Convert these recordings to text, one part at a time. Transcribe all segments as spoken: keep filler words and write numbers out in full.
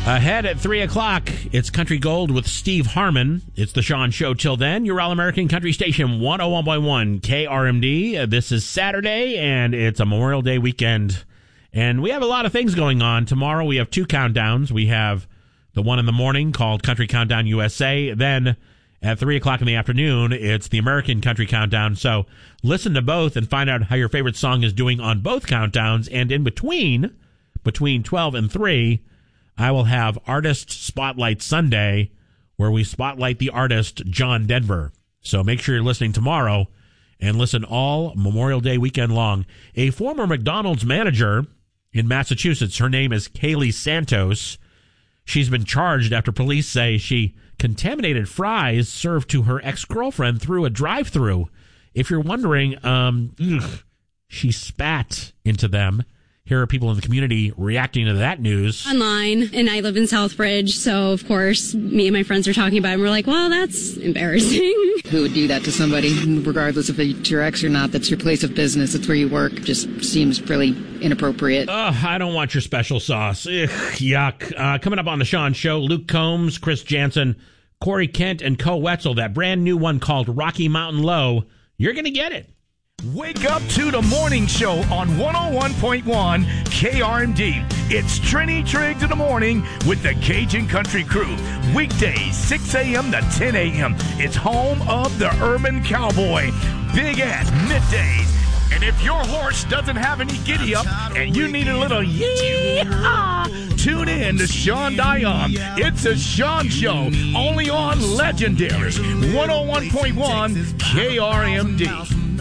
Ahead at three o'clock, it's Country Gold with Steve Harmon. It's the Sean Show. Till then, your All-American Country Station, one oh one point one K R M D. Uh, this is Saturday, and it's a Memorial Day weekend. And we have a lot of things going on. Tomorrow, we have two countdowns. We have the one in the morning called Country Countdown U S A. Then at three o'clock in the afternoon, it's the American Country Countdown. So listen to both and find out how your favorite song is doing on both countdowns. And in between, between twelve and three, I will have Artist Spotlight Sunday, where we spotlight the artist John Denver. So make sure you're listening tomorrow and listen all Memorial Day weekend long. A former McDonald's manager in Massachusetts, her name is Kaylee Santos. She's been charged after police say she contaminated fries served to her ex-girlfriend through a drive-thru. If you're wondering, um, ugh, she spat into them. Here are people in the community reacting to that news. Online, and I live in Southbridge, so of course, me and my friends are talking about it, and we're like, well, that's embarrassing. Who would do that to somebody, regardless if it's your ex or not? That's your place of business. It's where you work. Just seems really inappropriate. Ugh, I don't want your special sauce. Ugh, yuck. Uh, coming up on the Sean Show, Luke Combs, Chris Jansen, Corey Kent, and Co Wetzel, that brand new one called Rocky Mountain Low. You're going to get it. Wake up to the morning show on one oh one point one K R M D. It's Trini Triggs in the morning with the Cajun Country Crew. Weekdays, six a.m. to ten a.m. It's home of the Urban Cowboy. Big ass middays. And if your horse doesn't have any giddy up and you need a little yee-haw, tune in to Sean Dion. It's a Sean Show, only on Legendary one oh one point one K R M D.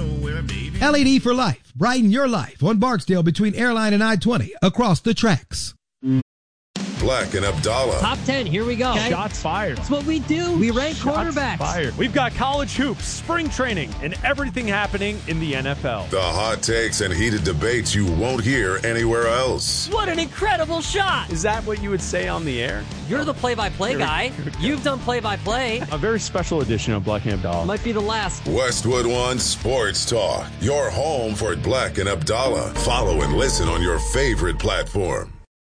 L E D for life. Brighten your life on Barksdale between Airline and I twenty across the tracks. Black and Abdallah. Top ten, here we go. Okay. Shots fired. That's what we do. We rank Shots quarterbacks. Fired. We've got college hoops, spring training, and everything happening in the N F L. The hot takes and heated debates you won't hear anywhere else. What an incredible shot. Is that what you would say on the air? You're the play-by-play guy. You've done play-by-play. A very special edition of Black and Abdallah. Might be the last. Westwood One Sports Talk. Your home for Black and Abdallah. Follow and listen on your favorite platform.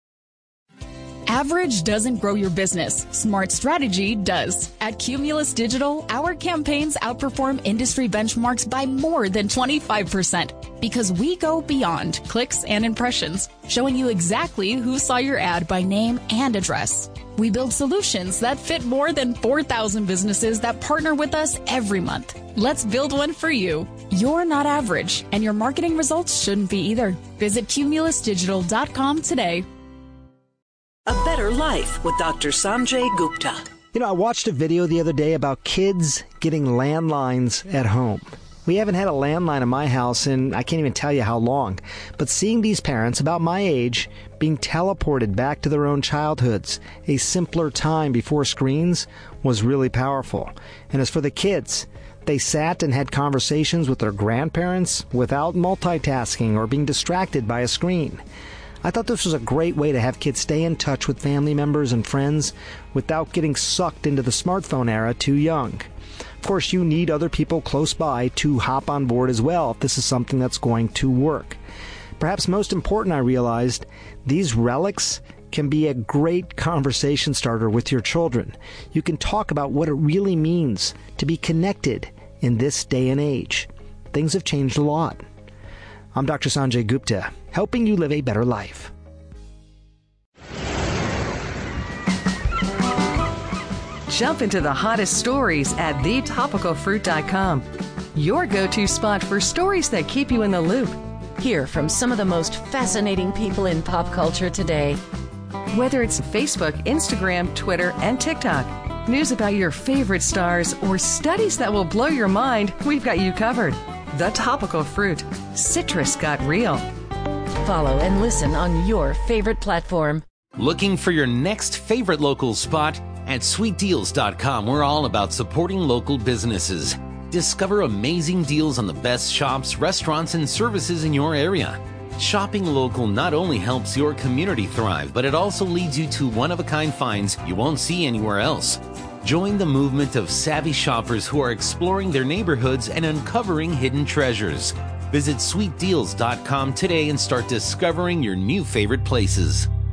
Average doesn't grow your business. Smart strategy does. At Cumulus Digital, our campaigns outperform industry benchmarks by more than twenty-five percent because we go beyond clicks and impressions, showing you exactly who saw your ad by name and address. We build solutions that fit more than four thousand businesses that partner with us every month. Let's build one for you. You're not average, and your marketing results shouldn't be either. Visit cumulus digital dot com today. A Better Life with Doctor Sanjay Gupta. You know, I watched a video the other day about kids getting landlines at home. We haven't had a landline in my house in I can't even tell you how long. But seeing these parents about my age being teleported back to their own childhoods, a simpler time before screens, was really powerful. And as for the kids, they sat and had conversations with their grandparents without multitasking or being distracted by a screen. I thought this was a great way to have kids stay in touch with family members and friends without getting sucked into the smartphone era too young. Of course, you need other people close by to hop on board as well if this is something that's going to work. Perhaps most important, I realized, these relics can be a great conversation starter with your children. You can talk about what it really means to be connected in this day and age. Things have changed a lot. I'm Doctor Sanjay Gupta, helping you live a better life. Jump into the hottest stories at the topical fruit dot com. Your go-to spot for stories that keep you in the loop. Hear from some of the most fascinating people in pop culture today. Whether it's Facebook, Instagram, Twitter, and TikTok, news about your favorite stars, or studies that will blow your mind, we've got you covered. The Topical Fruit. Citrus got real. Follow and listen on your favorite platform. Looking for your next favorite local spot? At sweet deals dot com, we're all about supporting local businesses. Discover amazing deals on the best shops, restaurants, and services in your area. Shopping local not only helps your community thrive, but it also leads you to one-of-a-kind finds you won't see anywhere else. Join the movement of savvy shoppers who are exploring their neighborhoods and uncovering hidden treasures. Visit sweet deals dot com today and start discovering your new favorite places.